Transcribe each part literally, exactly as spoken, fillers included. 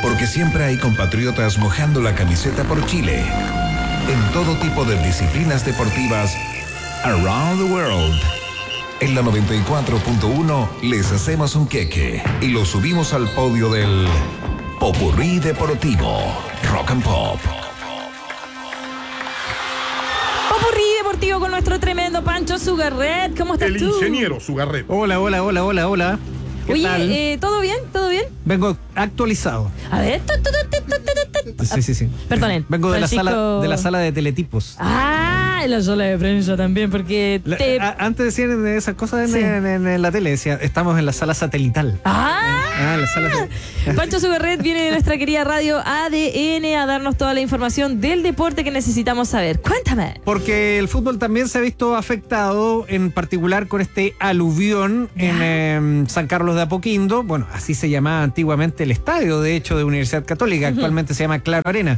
Porque siempre hay compatriotas mojando la camiseta por Chile. En todo tipo de disciplinas deportivas, around the world. En la noventa y cuatro punto uno les hacemos un queque y lo subimos al podio del Popurrí Deportivo Rock and Pop. Popurrí Deportivo con nuestro tremendo Pancho Sugarret. ¿Cómo estás El tú? ingeniero Sugarret. Hola, hola, hola, hola, hola. ¿Qué Oye, tal? eh, ¿todo bien? ¿Todo bien? Vengo actualizado. A ver. Tu, tu, tu, tu, tu, tu, tu. Sí, sí, sí. Perdonen. Vengo de la Francisco- sala de la sala de teletipos. Ah, en la sala de prensa también, porque La- te... a- antes decían de esas cosas en, Sí. en- en- en la tele, decía, estamos en la sala satelital. ¡Ah! Ah, la sala de- Pancho Sugarret viene de nuestra querida radio A D N a darnos toda la información del deporte que necesitamos saber. Cuéntame. Porque el fútbol también se ha visto afectado, en particular con este aluvión en eh, San Carlos de Apoquindo. Bueno, así se llamaba antiguamente el estadio, de hecho, de Universidad Católica. Actualmente se llama Claro Arena.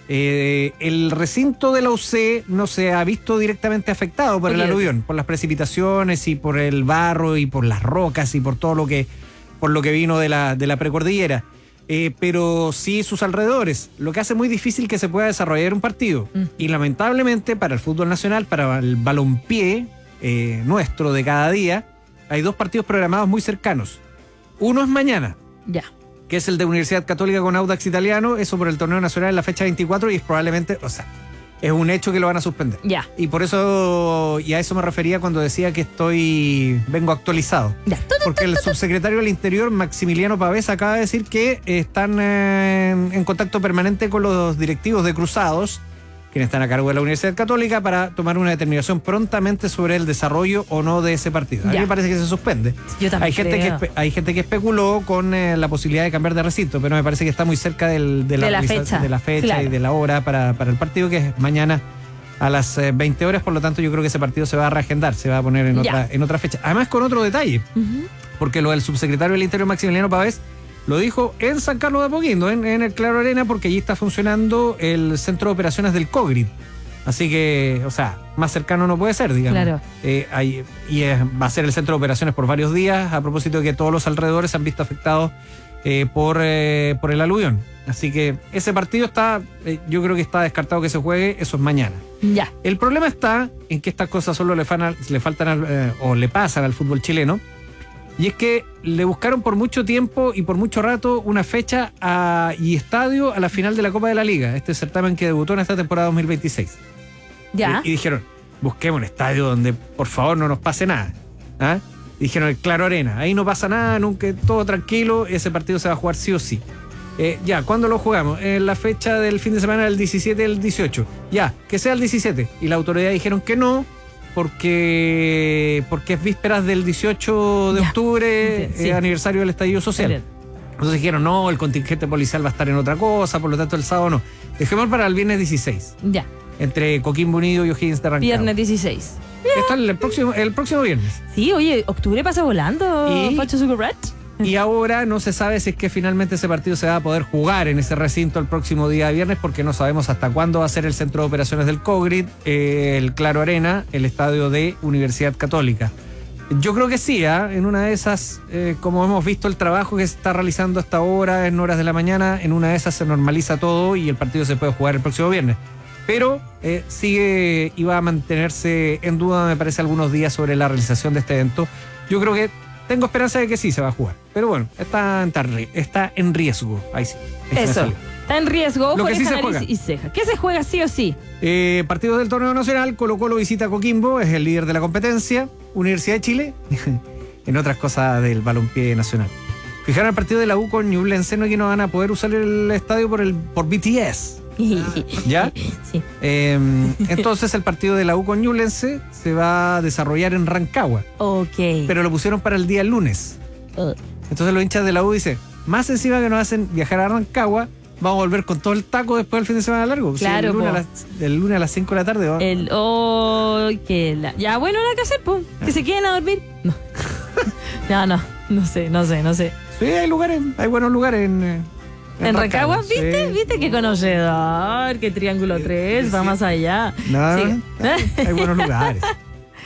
Eh, el recinto de la U C no se ha visto directamente afectado por Ok, el ok. aluvión, por las precipitaciones y por el barro y por las rocas y por todo lo que, por lo que vino de la, de la precordillera. Eh, pero sí sus alrededores, lo que hace muy difícil que se pueda desarrollar un partido. Mm. Y lamentablemente para el fútbol nacional, para el balompié eh, nuestro de cada día, hay dos partidos programados muy cercanos. Uno es mañana, Ya. que es el de Universidad Católica con Audax Italiano, eso por el torneo nacional en la fecha veinticuatro, y es probablemente, o sea, es un hecho que lo van a suspender. Ya. Y por eso, y a eso me refería cuando decía que estoy, vengo actualizado. Ya. Tu, tu, Porque el subsecretario del Interior, Maximiliano Pavés, acaba de decir que están eh, en contacto permanente con los directivos de Cruzados, quienes están a cargo de la Universidad Católica, para tomar una determinación prontamente sobre el desarrollo o no de ese partido. A mí Ya. me parece que se suspende. Yo también Hay gente, que, creo. espe- hay gente que especuló con eh, la posibilidad de cambiar de recinto, pero me parece que está muy cerca del- de, la De la realiza- fecha, de la fecha claro. y de la hora para, para el partido, que es mañana a las eh, veinte horas. Por lo tanto, yo creo que ese partido se va a reagendar, se va a poner en Ya. otra, en otra fecha. Además, con otro detalle, Ujú. porque lo del subsecretario del Interior, Maximiliano Pavés, lo dijo en San Carlos de Apoquindo, en, en el Claro Arena, porque allí está funcionando el centro de operaciones del COGRID. Así que, o sea, más cercano no puede ser, digamos. Claro. Eh, hay- y es- va a ser el centro de operaciones por varios días, a propósito de que todos los alrededores se han visto afectados eh, por, eh, por el aluvión. Así que ese partido está, eh, yo creo que está descartado que se juegue, eso es mañana. Ya. El problema está en que estas cosas solo le, fan al- le faltan al, eh, o le pasan al fútbol chileno, y es que le buscaron por mucho tiempo y por mucho rato una fecha a- y estadio a la final de la Copa de la Liga, este certamen que debutó en esta temporada dos mil veintiséis. Ya. Y, y dijeron, busquemos un estadio donde por favor no nos pase nada. ¿Ah? Y dijeron, el Claro Arena, ahí no pasa nada, nunca, todo tranquilo, ese partido se va a jugar sí o sí. Eh, ya, ¿cuándo lo jugamos? En la fecha del fin de semana del diecisiete y el dieciocho. Ya, que sea el diecisiete. Y la autoridad dijeron que no, porque, porque es vísperas del dieciocho de Ya, octubre, entiendo, sí. eh, aniversario del estallido social. Bien. Entonces dijeron, no, el contingente policial va a estar en otra cosa, por lo tanto el sábado no. Dejemos para el viernes dieciséis, Ya. entre Coquimbo Unido y O'Higgins de Rancagua. Viernes dieciséis. Está el próximo, el próximo viernes. Sí, oye, octubre pasa volando, Y- Pancho Sugarret. Y ahora no se sabe si es que finalmente ese partido se va a poder jugar en ese recinto el próximo día viernes, porque no sabemos hasta cuándo va a ser el centro de operaciones del COGRID, eh, el Claro Arena, el estadio de Universidad Católica. Yo creo que sí, ¿ah? En una de esas, eh, como hemos visto el trabajo que se está realizando hasta ahora, en horas de la mañana, en una de esas se normaliza todo y el partido se puede jugar el próximo viernes. Pero eh, sigue y va a mantenerse en duda, me parece, algunos días sobre la realización de este evento. Yo creo que tengo esperanza de que sí se va a jugar. Pero bueno, está en, tar- está en riesgo. Ahí sí. Ahí se me Eso. salió. Está en riesgo, Lo que oreja, sí se nariz juega. y ceja. ¿Qué se juega sí o sí? Eh, partidos del torneo nacional, Colo Colo visita a Coquimbo, es el líder de la competencia. Universidad de Chile, en otras cosas del balompié nacional. Fijaron el partido de la U con Ñublense, no que no van a poder usar el estadio por el por B T S. ¿Ya? Sí. Eh, entonces el partido de la U con Ñublense se va a desarrollar en Rancagua, Ok. pero lo pusieron para el día lunes. Uh, Entonces los hinchas de la U dicen, más encima que nos hacen viajar a Rancagua, vamos a volver con todo el taco después del fin de semana largo. Claro, el, lunes a po. las, el lunes a las cinco de la tarde. ¿va? el. Oh, que la- ya, bueno, nada que hacer, pues. Que se queden a dormir. No. no, no. No sé, no sé, no sé. Sí, hay lugares, hay buenos lugares en... eh, ¿En Rancagua? sí. ¿Viste? ¿Viste qué conocedor? ¿Qué Triángulo tres? Va más allá. No, Sí. hay, hay buenos lugares.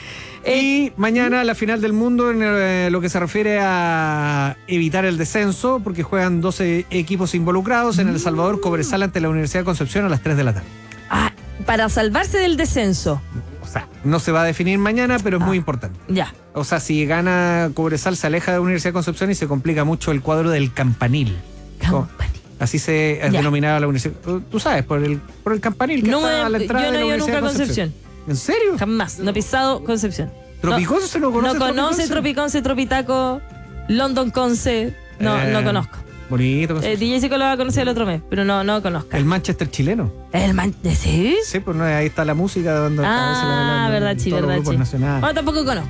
Eh, Y mañana la final del mundo en eh, lo que se refiere a evitar el descenso, porque juegan doce equipos involucrados en El Salvador, Cobresal ante la Universidad de Concepción a las tres de la tarde. ah, para salvarse del descenso. O sea, no se va a definir mañana, pero es Ah. muy importante. Ya. O sea, si gana Cobresal se aleja de la Universidad de Concepción y se complica mucho el cuadro del Campanil. Campanil. Así se Ya. denominaba la universidad. Tú sabes, por el, por el Campanil que No está me- a la entrada yo no de la he ido Universidad nunca a de Concepción. Concepción. ¿En serio? Jamás. No he pisado Concepción. ¿Tropiconce no conoce No conoce Tropiconce? Tropiconce, Tropitaco, London Conce. No, Eh, no conozco. Bonito. Eh, Concepción. D J Seco lo va a conocer el otro mes, pero no, no conozco. El Manchester chileno. El man... ¿Sí? Sí, pues no, ahí está la música donde Ah, verdad, sí, verdad, sí. nacionales. Bueno, tampoco conozco.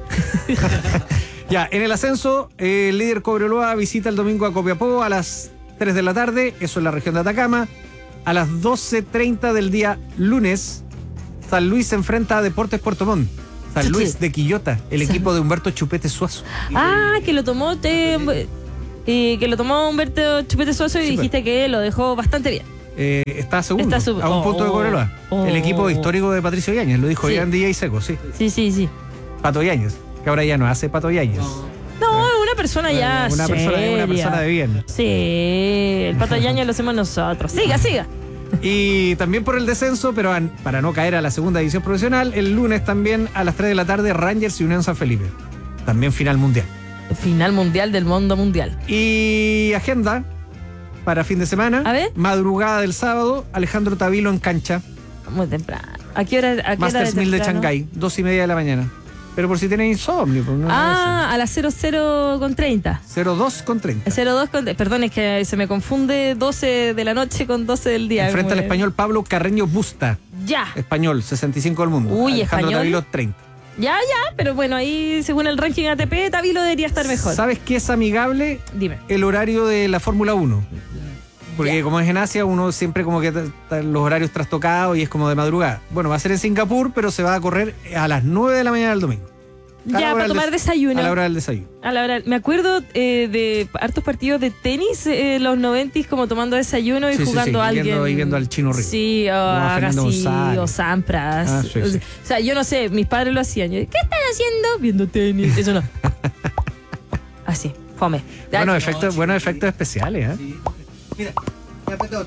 Ya, en el ascenso, eh, el líder Cobreloa visita el domingo a Copiapó a las tres de la tarde, eso en la región de Atacama. A las doce treinta del día lunes, San Luis se enfrenta a Deportes Puerto Montt. San Luis de Quillota, el San- equipo de Humberto Chupete Suazo. Ah, que lo tomó te... eh, que lo tomó Humberto Chupete Suazo y Sí, dijiste que lo dejó bastante bien. Eh, está segundo, Está sub- a un punto de oh, Cobreloa. oh. El equipo histórico de Patricio Yáñez, lo dijo Sí. Ian D J Seco, sí. Sí, sí, sí. Pato Yáñez, que ahora ya no hace Pato Yáñez. No, es una persona ya una persona, una seria. persona de bien. Sí, el pato yaño lo hacemos nosotros. Siga, siga. Y también por el descenso, pero an- para no caer a la segunda división profesional, el lunes también a las tres de la tarde, Rangers y Unión San Felipe. También final mundial. Final mundial del mundo mundial. Y agenda para fin de semana. A ver. Madrugada del sábado, Alejandro Tavilo en cancha. Muy temprano. ¿A qué hora? A qué hora Masters mil de temprano? Shanghái, dos y media de la mañana. Pero por si tienen insomnio, pues no Ah, a las cero cero con treinta. cero dos con treinta. cero dos con... Perdón, es que se me confunde doce de la noche con doce del día. Enfrenta al Como- español Pablo Carreño Busta. Ya, Español, sesenta y cinco del mundo. Uy, Alejandro ¿español? Tavilo, treinta. ya, ya. Pero bueno, ahí según el ranking A T P, Tavilo debería estar mejor. ¿Sabes qué es amigable? Dime. El horario de la Fórmula uno. Porque Ya. como es en Asia, uno siempre como que están los horarios trastocados y es como de madrugada. Bueno, va a ser en Singapur, pero se va a correr a las nueve de la mañana del domingo. A la Ya, hora para del tomar des- desayuno. A la hora del desayuno. A la hora, me acuerdo eh, de hartos partidos de tenis, eh, los noventis, como tomando desayuno y Sí, sí, jugando sí, a y alguien. viendo- y viendo al Chino Río. Sí, o O a Fernando Agassi, González. o Sampras. Ah, sí, sí. O sea, yo no sé, mis padres lo hacían. Yo, ¿qué están haciendo? Viendo tenis. Eso no. Así, fome. Ya, Buenos efectos, buenos efectos especiales, ¿eh? Sí. Mira, ya apretó.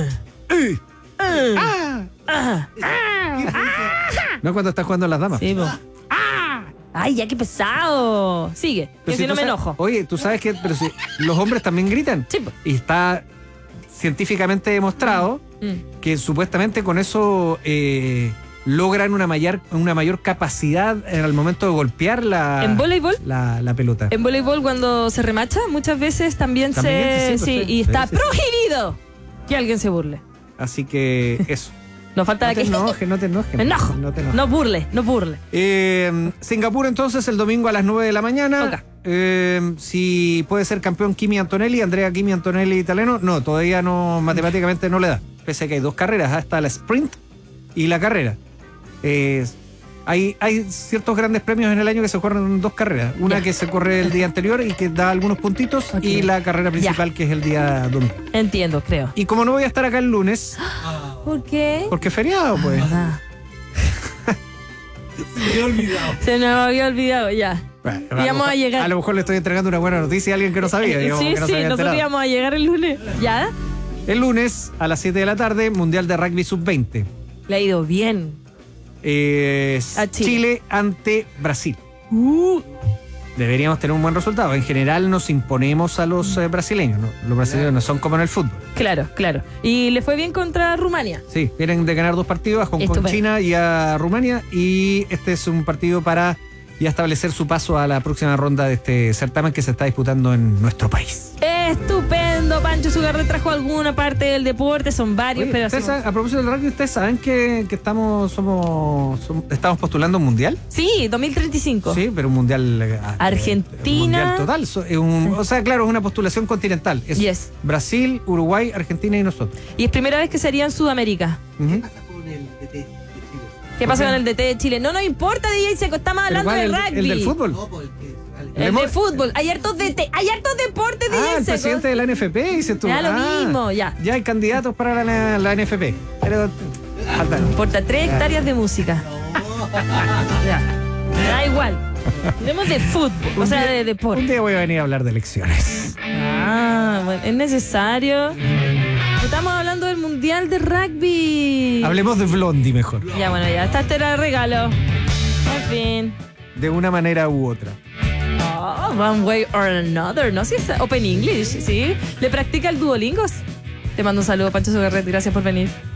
ah, No cuando estás jugando a las damas. sí, po. Ay, ya qué pesado. Sigue, Pero que si no tú me sabes- enojo. Oye, tú sabes que pero si los hombres también gritan. Sí, po. Y está científicamente demostrado Mm. que supuestamente con eso eh, logran una mayor, una mayor capacidad al momento de golpear la, ¿En voleibol? la, la pelota. En voleibol cuando se remacha, muchas veces también, También, se... sí, Sí, pues, sí. y está Sí, sí, sí. prohibido que alguien se burle. Así que eso. Nos falta No te que... enojes, no te enojes. Me enojo. No te enojes. No burle, no burle. Eh, Singapur entonces el domingo a las nueve de la mañana. Ok. Eh, si puede ser campeón Kimi Antonelli, Andrea Kimi Antonelli italiano, no, todavía no, matemáticamente no le da. Pese a que hay dos carreras, hasta la sprint y la carrera. Eh, hay, hay ciertos grandes premios en el año que se corren en dos carreras. Una Ya. que se corre el día anterior y que da algunos puntitos, Ok. y la carrera principal que es el día domingo. Entiendo, creo. Y como no voy a estar acá el lunes, ¿Por qué? porque es feriado, pues. Ah, Se me había olvidado. se me había olvidado, ya. Bueno, Íbamos lo mejor- a llegar. a lo mejor le estoy entregando una buena noticia a alguien que no sabía. digamos, sí, que no se sí, había nosotros enterado. íbamos a llegar el lunes. ¿Ya? El lunes a las siete de la tarde, Mundial de Rugby sub veinte. Le ha ido bien. Eh, A Chile. Chile ante Brasil. Uh, Deberíamos tener un buen resultado. En general nos imponemos a los eh, brasileños. ¿no? Los brasileños no son como en el fútbol. claro, claro. Y le fue bien contra Rumania. Sí, vienen de ganar dos partidos, a Hong Kong, Estupendo. China y a Rumania. Y este es un partido para ya establecer su paso a la próxima ronda de este certamen que se está disputando en nuestro país. Estupendo, Pancho Sugarre trajo alguna parte del deporte, son varios, Oye, pero ustedes hacemos- saben- a propósito del rugby, ¿ustedes saben que, que estamos somos, som- estamos postulando un mundial? Sí, dos mil treinta y cinco. Sí, pero un mundial. eh, Argentina. un mundial total. So- es un- o sea, claro, es una postulación continental. Es Yes. Brasil, Uruguay, Argentina y nosotros. Y es primera vez que sería en Sudamérica. Ujú. ¿Qué pasa con el D T de Chile? ¿Qué pasa con el D T de Chile? No nos importa, D J Seco, estamos ¿Pero hablando cuál? de ¿El- rugby. el del fútbol? No, por el que sale. El Hemos- de fútbol. Hay hartos D T, hay hartos deportes, D J Ah, el Seco. presidente de la N F P, dices tú. Ya lo Ah, mismo, ya. Ya hay candidatos para la, la N F P. Pero faltan. Importa tres hectáreas de música. No. Ya. Me da igual. Hablemos de fútbol, o Un sea, día- de Un deporte. día voy a venir a hablar de elecciones. Ah, bueno, es necesario. Estamos hablando del Mundial de Rugby. Hablemos de Blondie mejor. Ya, bueno, ya está, este era el regalo. En fin. De una manera u otra. Oh, one way or another. No, si es Open English, ¿sí? ¿Le practica el Duolingos? Te mando un saludo, Pancho Sugarret. Gracias por venir.